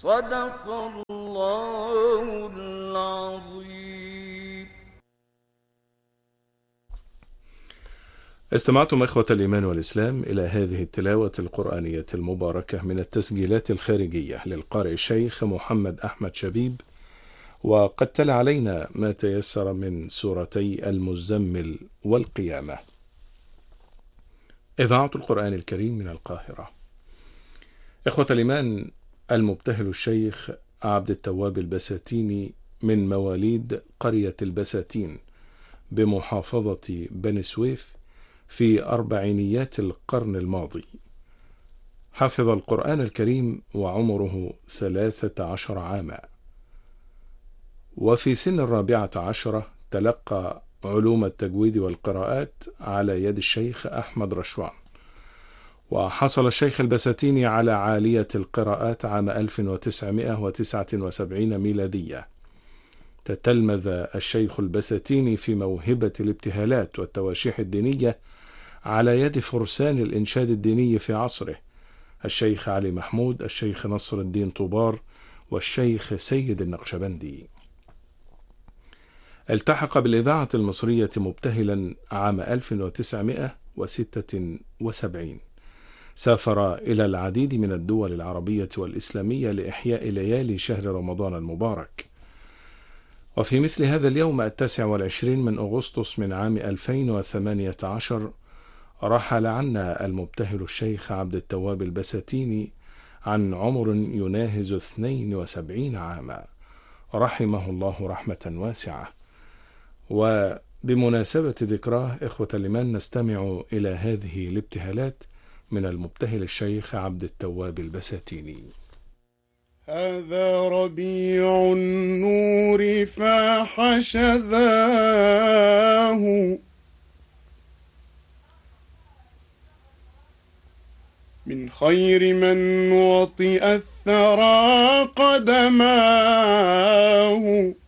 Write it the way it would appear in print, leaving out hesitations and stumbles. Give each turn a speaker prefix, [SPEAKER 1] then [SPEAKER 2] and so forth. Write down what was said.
[SPEAKER 1] صدق الله العظيم.
[SPEAKER 2] استمعتم إخوة الإيمان والإسلام إلى هذه التلاوة القرآنية المباركة من التسجيلات الخارجية للقارئ الشيخ محمد أحمد شبيب، وقد تلا علينا ما تيسر من سورتي المزمل والقيامة. إذاعة القرآن الكريم من القاهرة. إخوة الإيمان، المبتهل الشيخ عبد التواب البساتيني من مواليد قرية البساتين بمحافظة بني سويف في أربعينيات القرن الماضي. حفظ القرآن الكريم وعمره 13 عاما، وفي سن 14 تلقى علوم التجويد والقراءات على يد الشيخ أحمد رشوان. وحصل الشيخ البساتيني على عالية القراءات عام 1979 ميلادية. تتلمذ الشيخ البساتيني في موهبة الابتهالات والتواشيح الدينية على يد فرسان الإنشاد الديني في عصره، الشيخ علي محمود، الشيخ نصر الدين طوبار، والشيخ سيد النقشبندي. التحق بالإذاعة المصرية مبتهلا عام 1976. سافر إلى العديد من الدول العربية والإسلامية لإحياء ليالي شهر رمضان المبارك. وفي مثل هذا اليوم 29 من أغسطس من عام 2018 رحل عنا المبتهل الشيخ عبد التواب البساتيني عن عمر يناهز 72 عاما، رحمه الله رحمة واسعة. وبمناسبة ذكراه إخوة الإيمان نستمع إلى هذه الابتهالات من المبتهل الشيخ عبد التواب البساتيني.
[SPEAKER 3] هذا ربيع النور فاح شذاه، من خير من وطئ الثرى قدماه.